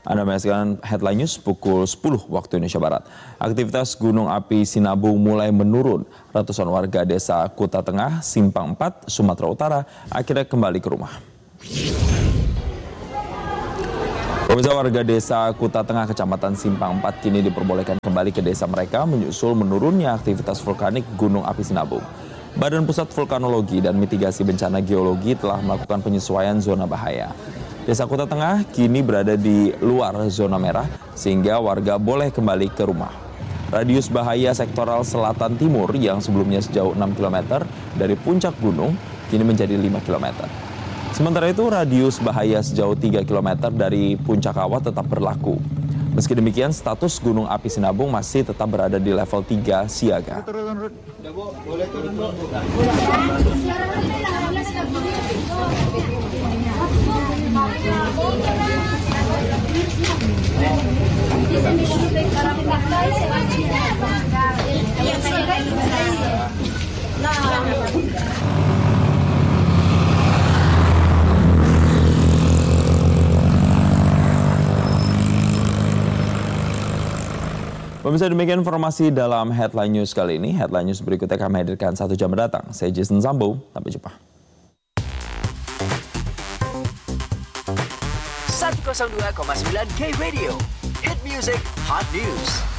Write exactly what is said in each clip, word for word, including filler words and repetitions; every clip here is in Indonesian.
Anda menyaksikan Headline News pukul sepuluh waktu Indonesia Barat. Aktivitas gunung api Sinabung mulai menurun. Ratusan warga desa Kuta Tengah, Simpang empat, Sumatera Utara akhirnya kembali ke rumah. Pemirsa, warga desa Kuta Tengah, Kecamatan Simpang empat kini diperbolehkan kembali ke desa mereka menyusul menurunnya aktivitas vulkanik Gunung Api Sinabung. Badan Pusat Vulkanologi dan Mitigasi Bencana Geologi telah melakukan penyesuaian zona bahaya. Desa Kuta Tengah kini berada di luar zona merah sehingga warga boleh kembali ke rumah. Radius bahaya sektoral selatan timur yang sebelumnya sejauh enam kilometer dari puncak gunung kini menjadi lima kilometer. Sementara itu, radius bahaya sejauh tiga kilometer dari puncak kawah tetap berlaku. Meski demikian, status Gunung Api Sinabung masih tetap berada di level tiga siaga. Pemirsa, demikian informasi dalam Headline News kali ini. Headline News berikutnya kami hadirkan satu jam mendatang. Saya Jason Sambo, sampai jumpa. seratus dua koma sembilan K Radio, Hit Music, Hot News.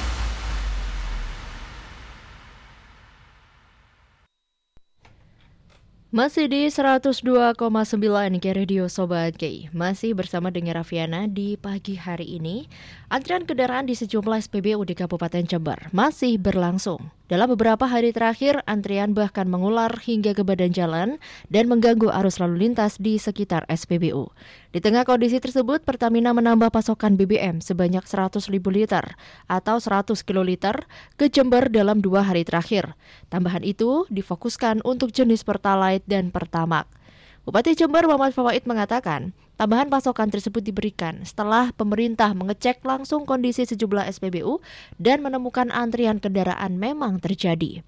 Masih di seratus dua koma sembilan K Radio Sobat K. Masih bersama dengan Raffiana di pagi hari ini. Antrian kendaraan di sejumlah S P B U di Kabupaten Jember masih berlangsung. Dalam beberapa hari terakhir, antrian bahkan mengular hingga ke badan jalan dan mengganggu arus lalu lintas di sekitar S P B U. Di tengah kondisi tersebut, Pertamina menambah pasokan B B M sebanyak seratus ribu liter atau seratus kiloliter ke Jember dalam dua hari terakhir. Tambahan itu difokuskan untuk jenis Pertalite dan Pertamax. Bupati Jember Muhammad Fawaid mengatakan, tambahan pasokan tersebut diberikan setelah pemerintah mengecek langsung kondisi sejumlah S P B U dan menemukan antrian kendaraan memang terjadi.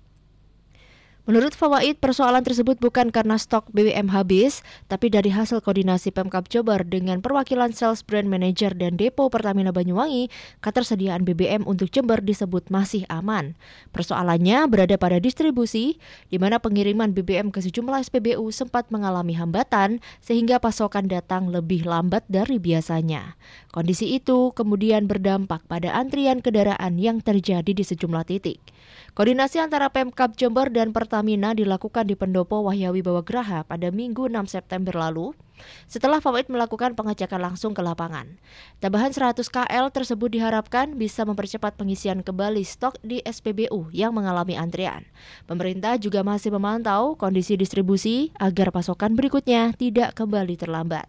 Menurut Fawaid, persoalan tersebut bukan karena stok B B M habis, tapi dari hasil koordinasi Pemkab Jember dengan perwakilan Sales Brand Manager dan Depo Pertamina Banyuwangi, ketersediaan B B M untuk Jember disebut masih aman. Persoalannya berada pada distribusi, di mana pengiriman B B M ke sejumlah S P B U sempat mengalami hambatan, sehingga pasokan datang lebih lambat dari biasanya. Kondisi itu kemudian berdampak pada antrian kendaraan yang terjadi di sejumlah titik. Koordinasi antara Pemkab Jember dan Pertamina dilakukan di Pendopo Wahyawi Bawagraha pada Minggu enam September lalu, setelah Fawaid melakukan pengecekan langsung ke lapangan. Tambahan seratus kilometer tersebut diharapkan bisa mempercepat pengisian kembali stok di S P B U yang mengalami antrian. Pemerintah juga masih memantau kondisi distribusi agar pasokan berikutnya tidak kembali terlambat.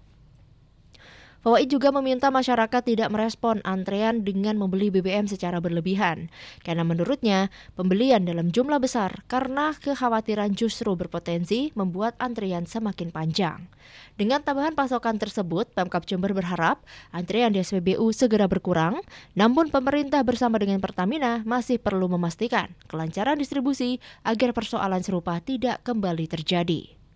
Fawaid juga meminta masyarakat tidak merespon antrean dengan membeli B B M secara berlebihan, karena menurutnya pembelian dalam jumlah besar karena kekhawatiran justru berpotensi membuat antrean semakin panjang. Dengan tambahan pasokan tersebut, Pemkab Jember berharap antrean di S P B U segera berkurang, namun pemerintah bersama dengan Pertamina masih perlu memastikan kelancaran distribusi agar persoalan serupa tidak kembali terjadi.